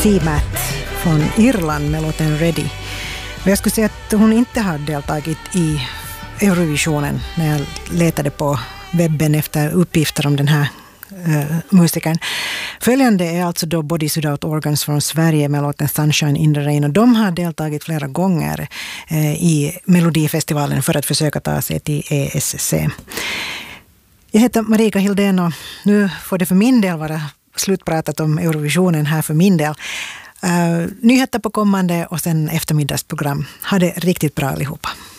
Seamat från Irland med låten Ready. Och jag skulle säga att hon inte har deltagit i Eurovisionen när jag letade på webben efter uppgifter om den här musikern. Följande är alltså då Bodies Without Organs från Sverige med låten Sunshine in the Rain, och de har deltagit flera gånger i Melodifestivalen för att försöka ta sig till ESC. Jag heter Marika Hildén och nu får det för min del vara slutpratat om Eurovisionen här för min del. Nyheter på kommande och sen eftermiddagsprogram. Ha det riktigt bra allihopa.